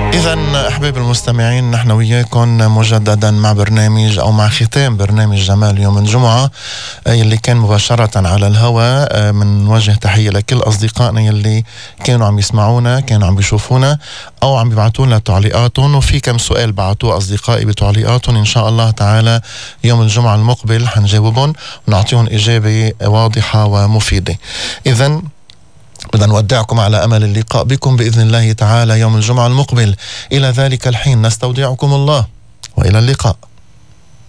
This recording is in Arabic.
إذن أحباب المستمعين، نحن وياكم مجددا مع برنامج أو مع ختام برنامج جمال يوم الجمعة يلي كان مباشرة على الهواء. من وجه تحية لكل أصدقائنا يلي كانوا عم يسمعونا، كانوا عم يشوفونا أو عم يبعتوا لنا تعليقاتهم، وفي كم سؤال بعتوه أصدقائي بتعليقاتهم. إن شاء الله تعالى يوم الجمعة المقبل حنجاوبهم ونعطيهم إجابة واضحة ومفيدة. إذن بدنا نودعكم على أمل اللقاء بكم بإذن الله تعالى يوم الجمعة المقبل. إلى ذلك الحين نستودعكم الله وإلى اللقاء.